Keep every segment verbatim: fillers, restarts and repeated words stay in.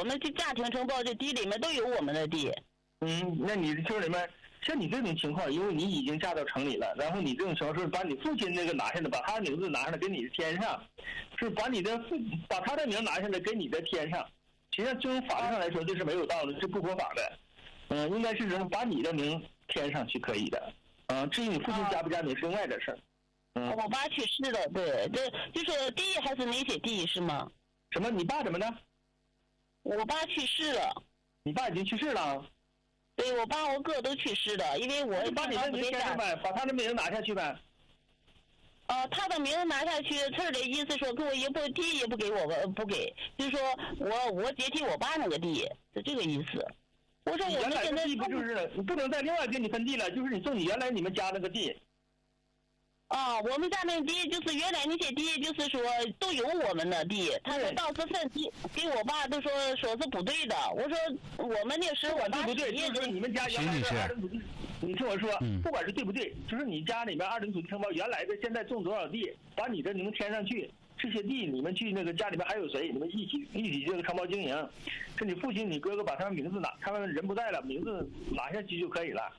们这家庭承包这地里面都有我们的地。 嗯，那你村里面像你这种情况，因为你已经嫁到城里了，然后你这种情况是把你父亲那个拿下来，把他的名字拿下来给你添上，是把你的父把他的名拿下来给你的添上。实际上，从法律上来说，这是没有道理，是不合法的。嗯，应该是说把你的名添上去可以的。嗯，至于你父亲加不加名是另外的事儿。嗯， 我爸去世了，对，这就是地还是那些地是吗？ 什么？你爸怎么的？ 我爸去世了。 你爸已经去世了？ 对，我爸我哥都去世了，因为我把你的名填上呗，把他的名拿下去呗。 呃，他的名字拿下去，村的意思说给我也不地也不给我不给，就是说我我接替我爸那个地，是这个意思。我说我们现在地不就是你不能再另外给你分地了，就是你送你原来你们家那个地。 啊，我们家那地就是原来那些地，就是说都有我们的地。他说当时分地给我爸都说说是不对的。我说我们那时候我爸不对，就是说你们家原来是二等土地，你听我说， 嗯、 不管是对不对，就是你家里面二等土地承包原来的现在种多少地，把你的你们填上去，这些地你们去那个家里面还有谁，你们一起一起这个承包经营，是你父亲你哥哥把他们名字拿，他们人不在了，名字拿下去就可以了。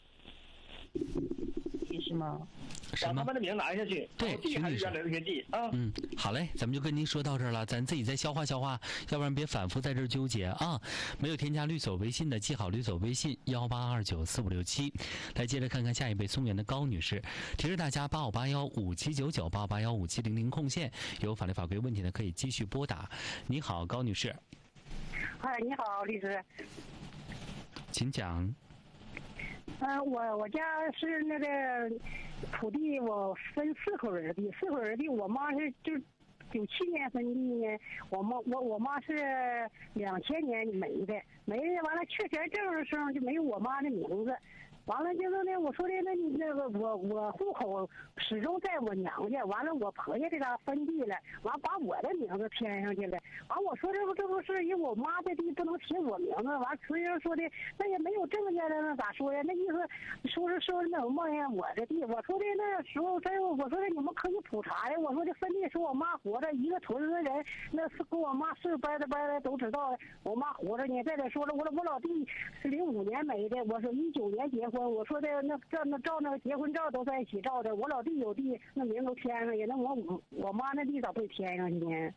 是吗？ 什么？ 把他们的名拿下去， 对， 地还是原来那些地啊。 嗯，好嘞，咱们就跟您说到这儿了，咱自己再消化消化，要不然别反复在这儿纠结啊。没有添加律所微信的，记好律所微信幺八二九四五六七。来接着看看下一位松原的高女士，提示大家八五八幺五七九九八五八幺五七零零空线，有法律法规问题的可以继续拨打。你好，高女士。 哎，你好，律师。 请讲。 嗯、呃，我我家是那个土地，我分四口人的地，四口人的地，我妈是就九七年分地呢，我妈我我妈是两千年没的，没的完了确权证上就没有我妈的名字。完了就是呢，我说的那那个我我户口始终在我娘家，完了我婆家给他分地了，完把我的名字填上去了，完我说这不这不是因为我妈的地不能写我名字，完所以说的那也没有证件了，那咋说呀？那意思说是说那什么呀？我的地，我说的那时候这我说的你们可以普查呀，我说的分地是我妈活着，一个屯子的人那是跟我妈岁掰的掰的都知道，我妈活着呢。再者说了，我我老弟是零五年没的，我是一九年结婚。我说的那照那照那个结婚照都在一起照的，我老弟有地那名都填上去，那我我妈那地咋不填上去呢？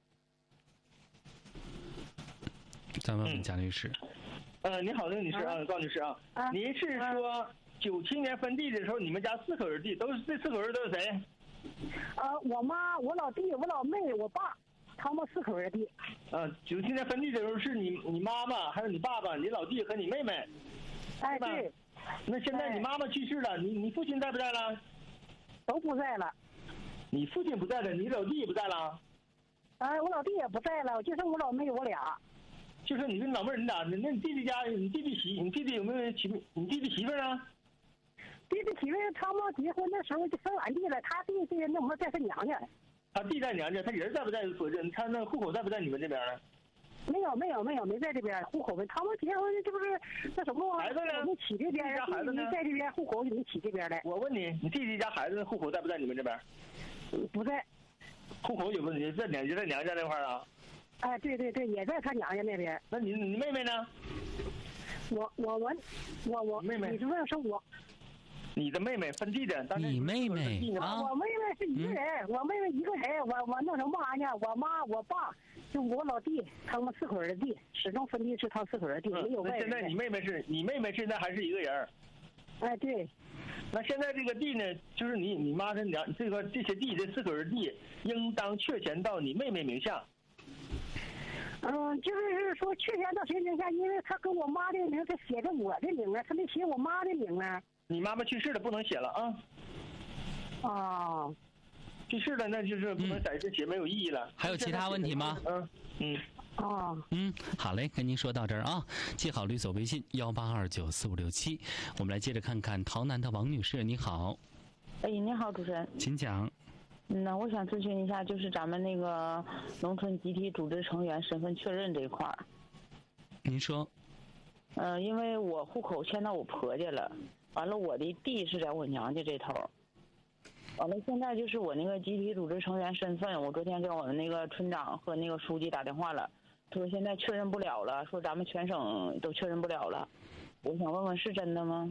再问问贾律师。 嗯、呃，你好，那个女士啊，高女士啊， 啊您是说九七年分地的时候，你们家四口人地都是这四口人都是谁？ 呃，我妈、我老弟、我老妹、我爸，他们四口人地。 啊，九七年分地的时候是你你妈妈，还有你爸爸、你老弟和你妹妹。 哎，对。 那现在你妈妈去世了，你你父亲在不在了？ 都不在了。 你父亲不在了，你老弟也不在了？ 哎，我老弟也不在了，就剩我老妹我俩。 就是你跟老妹儿，你俩，那你弟弟家，你弟弟媳，你弟弟有没有媳？你弟弟媳妇儿啊？ 弟弟媳妇儿他们结婚的时候就分完地了，他弟弟那会儿在他娘家。 他弟在娘家，他人在不在所镇？他那户口在不在你们这边呢？ 没有没有没有没在这边户口问，他们结婚这不是那什么孩子呢？ 我们起这边， 孩子呢？ 在这边户口你起这边来。 我问你，你弟弟家孩子户口在不在你们这边？ 不在。 户口有问题，在娘家在娘家那块儿啊？ 哎，对对对，也在他娘家那边。 那你你妹妹呢？ 我我我我我妹妹， 你是问是我？ 你的妹妹分地的，但是你妹妹啊？ 我妹妹是一个人，嗯、我妹妹一个人，我我弄什么玩意儿？我妈我爸就我老弟，他们四口人的地，始终分地是他四口人的地，没有外人。 那现在你妹妹是你妹妹现在还是一个人？ 哎，对。 那现在这个地呢，就是你你妈是娘，这个这些地这四口人地，应当确权到你妹妹名下。 嗯，就是说确权到谁名下，因为他跟我妈的名，他写着我的名啊，他没写我妈的名啊。 你妈妈去世了，不能写了啊。 哦。 去世了，那就是不能在这写，没有意义了。 还有其他问题吗？ 嗯嗯。 哦。 嗯，好嘞，跟您说到这儿啊，记好律所微信幺八二九四五六七。我们来接着看看洮南的王女士，你好。 哎，你好，主持人。 请讲。 嗯，那我想咨询一下，就是咱们那个农村集体组织成员身份确认这一块儿。 您说。 呃，因为我户口迁到我婆家了，完了我的地是在我娘家这头，完了现在就是我那个集体组织成员身份，我昨天给我们那个村长和那个书记打电话了， 说现在确认不了了，说咱们全省都确认不了了。我想问问是真的吗？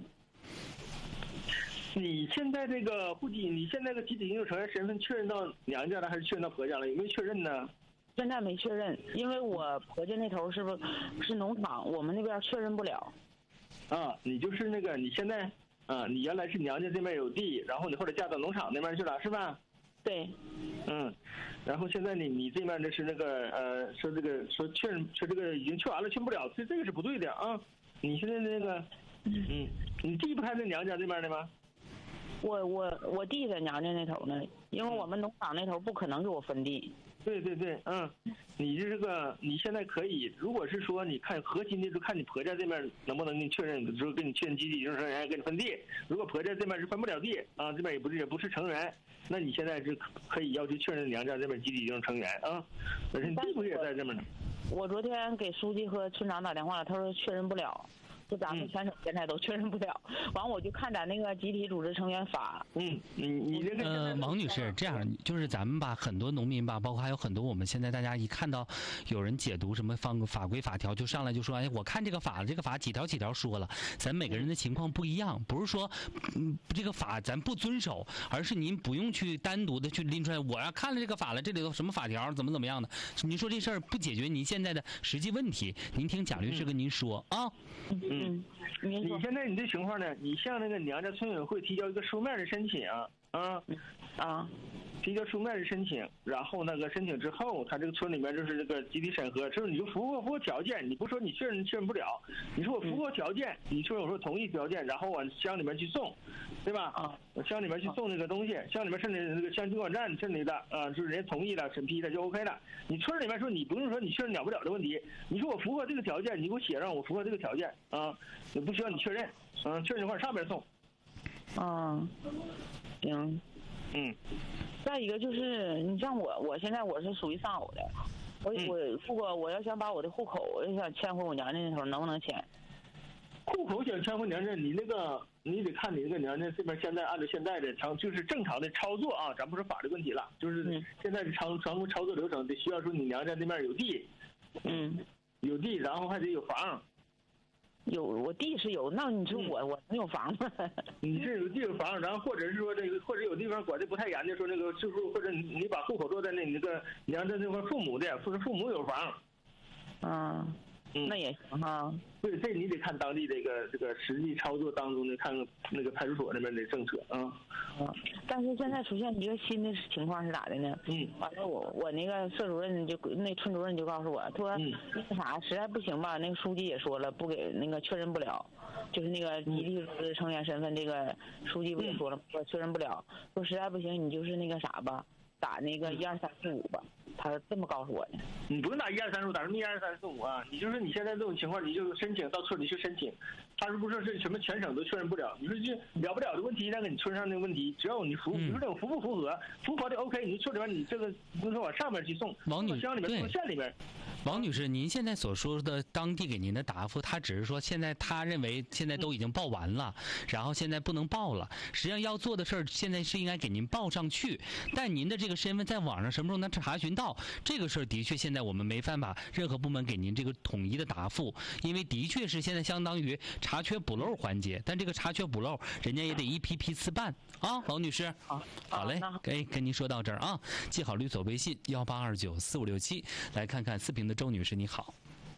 你现在这个户籍，你现在的集体营救成员身份确认到娘家了还是确认到婆家了？有没有确认呢？ 现在没确认，因为我婆家那头是不是是农场，我们那边确认不了。 啊，你就是那个你现在啊，你原来是娘家这边有地，然后你后来嫁到农场那边去了，是吧？ 对。 嗯，然后现在你你这边的是那个呃说这个说确认说这个已经确完了，确不了，这这个是不对的啊！你现在那个嗯，你弟不还在娘家这边的吗？ 我我我弟在娘家那头呢，因为我们农场那头不可能给我分地。 对对对，嗯，你这个你现在可以，如果是说你看核心的，就看你婆家这边能不能给你确认，就是给你确认集体营救成员，给你分地。如果婆家这边是分不了地啊，这边也不是也不是成员，那你现在是可以要求确认娘家这边集体营救成员啊。本身弟不也在这边呢？ 我昨天给书记和村长打电话了，他说确认不了。就咱们全省现在都确认不了，完、嗯、我就看咱那个集体组织成员法。 嗯，你你这个呃，王女士，这样就是咱们吧，很多农民吧，包括还有很多我们现在大家一看到有人解读什么方法规法条，就上来就说，哎，我看这个法，这个法几条几条说了，咱每个人的情况不一样，不是说嗯这个法咱不遵守，而是您不用去单独的去拎出来，我要看了这个法了，这里头什么法条怎么怎么样的，您说这事儿不解决您现在的实际问题，您听贾律师跟您说、嗯、啊。 嗯，你现在你这情况呢？你向那个娘家村委会提交一个书面的申请啊，啊， 啊， 提交书面的申请，然后那个申请之后，他这个村里面就是这个集体审核，就是你就符合符合条件，你不说你确认确认不了，你说我符合条件，你说我说同意条件，然后往乡里面去送，对吧？啊，我乡里面去送那个东西，乡里面甚至那个乡经管站审理的啊，就是人家同意了审批了就 OK 了。你村里面说你不用说你确认了不了的问题，你说我符合这个条件，你给我写上我符合这个条件啊，也不需要你确认，嗯、啊，确认的话上边送。 啊，行， 嗯。 再一个就是，你像我，我现在我是属于丧偶的，我我如果我要想把我的户口，我就想迁回我娘家那头，能不能迁？ 户口想迁回娘家，你那个你得看你那个娘家这边现在按照现在的常就是正常的操作啊，咱不说法律问题了，就是现在的常常规操作流程得需要说你娘家这边有地， 嗯， 有地，然后还得有房。 有我地是有，那你说我、嗯、我能有房吗？ 你是有地有房，然后或者是说这个，或者有地方管的不太严的，说那个就是或者你把户口落在那你那个娘家那块父母的，或者父母有房。 嗯，嗯那也行哈。 对，这你得看当地这个这个实际操作当中的，看那个派出所那边的政策啊。 啊，但是现在出现一个新的情况是咋的呢？ 嗯。 完了我我那个社主任就那村主任就告诉我，他说、嗯、那啥实在不行吧，那个书记也说了，不给那个确认不了，就是那个集体组织成员身份，这个书记不也说了，说确认不了，说实在不行你就是那个啥吧，打那个一二三四五吧。他这么告诉我的。 你不用打一二三四五，打什么一二三四五啊？你就是你现在这种情况，你就申请到村里去申请。他是不是是什么全省都确认不了？你说这了不了的问题，那个你村上的问题，只要你符，比如说我符不符合，符合的 OK， 你村里边你这个不是往上面去送， 王女乡里面、县里面。 王女士，您现在所说的当地给您的答复，他只是说现在他认为现在都已经报完了，然后现在不能报了。实际上要做的事儿，现在是应该给您报上去。但您的这个身份在网上什么时候能查询到？这个事儿的确现在我们没办法任何部门给您这个统一的答复，因为的确是现在相当于查缺补漏环节，但这个查缺补漏人家也得一批批次办啊。王女士， 好， 好嘞，哎，跟您说到这儿啊，记好律所微信幺八二九四五六七，来看看四平的周女士，你好。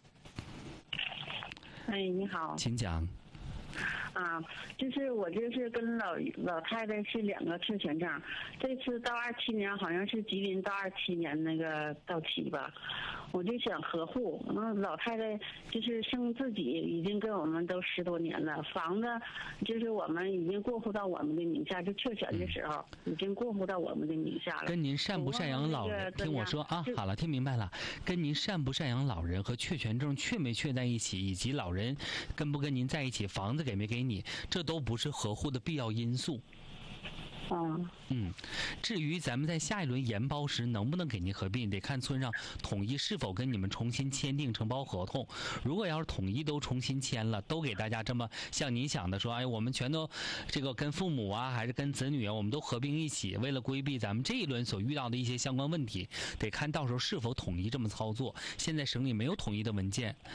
哎，你好， 请讲。 啊，就是我这是跟老老太太是两个确权证，这次到二七年好像是吉林到二七年那个到期吧，我就想合户。那老太太就是生自己已经跟我们都十多年了，房子就是我们已经过户到我们的名下，就确权的时候已经过户到我们的名下了。 跟您赡不赡养老人，听我说啊，好了，听明白了。跟您赡不赡养老人和确权证确没确在一起，以及老人跟不跟您在一起，房子给没给你，这都不是合户的必要因素。 啊。 嗯，至于咱们在下一轮研包时能不能给您合并，得看村上统一是否跟你们重新签订承包合同。如果要是统一都重新签了，都给大家这么像您想的说，哎，我们全都这个跟父母啊，还是跟子女啊，我们都合并一起，为了规避咱们这一轮所遇到的一些相关问题，得看到时候是否统一这么操作。现在省里没有统一的文件，